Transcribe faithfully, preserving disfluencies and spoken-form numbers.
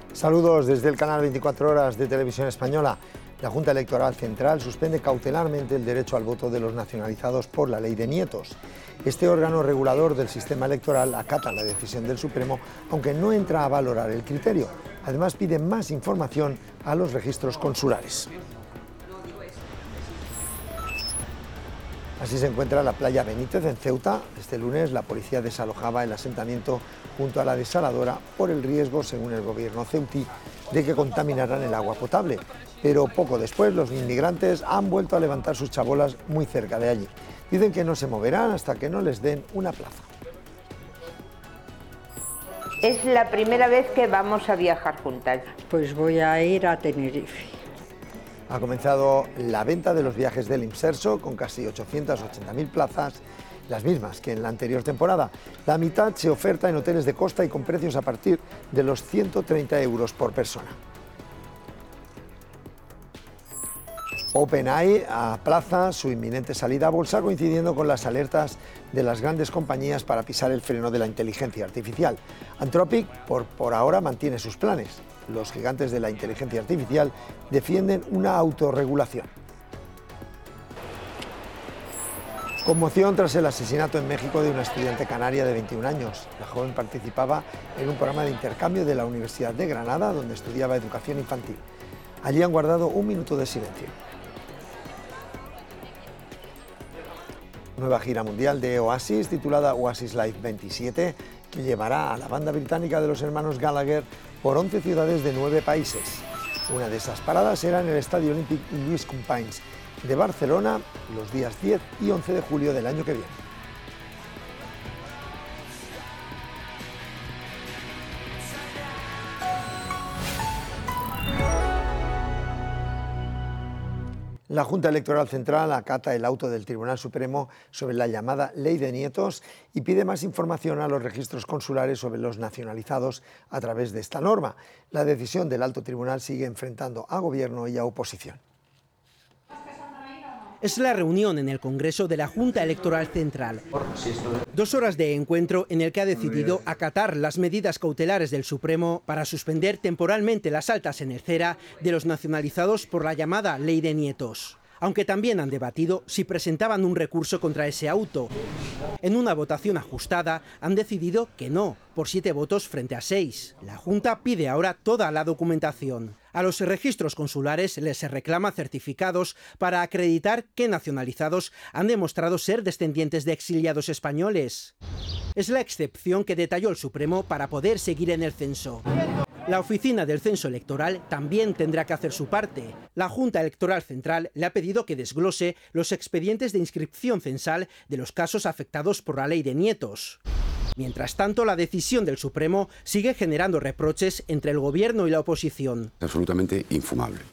Saludos desde el canal veinticuatro horas de Televisión Española. La Junta Electoral Central suspende cautelarmente el derecho al voto de los nacionalizados por la ley de nietos. Este órgano regulador del sistema electoral acata la decisión del Supremo, aunque no entra a valorar el criterio. Además, pide más información a los registros consulares. Así se encuentra la playa Benítez en Ceuta. Este lunes la policía desalojaba el asentamiento junto a la desaladora por el riesgo, según el gobierno ceutí, de que contaminaran el agua potable. Pero poco después los inmigrantes han vuelto a levantar sus chabolas muy cerca de allí. Dicen que no se moverán hasta que no les den una plaza. Es la primera vez que vamos a viajar juntas. Pues voy a ir a Tenerife. Ha comenzado la venta de los viajes del Imserso con casi ochocientas ochenta mil plazas, las mismas que en la anterior temporada. La mitad se oferta en hoteles de costa y con precios a partir de los ciento treinta euros por persona. OpenAI aplaza su inminente salida a bolsa, coincidiendo con las alertas de las grandes compañías para pisar el freno de la inteligencia artificial. Anthropic, por, por ahora, mantiene sus planes. Los gigantes de la inteligencia artificial defienden una autorregulación. Conmoción tras el asesinato en México de una estudiante canaria de veintiún años. La joven participaba en un programa de intercambio de la Universidad de Granada, donde estudiaba educación infantil. Allí han guardado un minuto de silencio. Nueva gira mundial de Oasis, titulada Oasis Live veintisiete, que llevará a la banda británica de los hermanos Gallagher por once ciudades de nueve países. Una de esas paradas será en el Estadio Olímpic Lluís Companys de Barcelona los días diez y once de julio del año que viene. La Junta Electoral Central acata el auto del Tribunal Supremo sobre la llamada Ley de Nietos y pide más información a los registros consulares sobre los nacionalizados a través de esta norma. La decisión del Alto Tribunal sigue enfrentando a Gobierno y a oposición. Es la reunión en el Congreso de la Junta Electoral Central. Dos horas de encuentro en el que ha decidido acatar las medidas cautelares del Supremo para suspender temporalmente las altas en el CERA de los nacionalizados por la llamada Ley de Nietos. Aunque también han debatido si presentaban un recurso contra ese auto. En una votación ajustada han decidido que no, por siete votos frente a seis. La Junta pide ahora toda la documentación. A los registros consulares les reclama certificados para acreditar que nacionalizados han demostrado ser descendientes de exiliados españoles. Es la excepción que detalló el Supremo para poder seguir en el censo. La Oficina del Censo Electoral también tendrá que hacer su parte. La Junta Electoral Central le ha pedido que desglose los expedientes de inscripción censal de los casos afectados por la Ley de Nietos. Mientras tanto, la decisión del Supremo sigue generando reproches entre el Gobierno y la oposición. Absolutamente infumable.